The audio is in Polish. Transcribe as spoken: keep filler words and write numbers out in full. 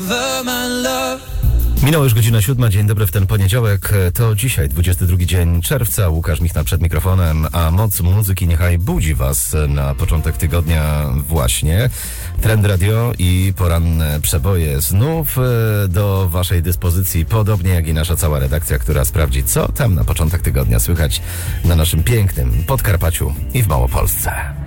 Minęła już godzina siódma, dzień dobry w ten poniedziałek. To dzisiaj, dwudziesty drugi dzień czerwca. Łukasz Michna przed mikrofonem, a moc muzyki niechaj budzi was na początek tygodnia właśnie. Trend Radio i poranne przeboje znów do waszej dyspozycji, podobnie jak i nasza cała redakcja, która sprawdzi, co tam na początek tygodnia słychać na naszym pięknym Podkarpaciu i w Małopolsce.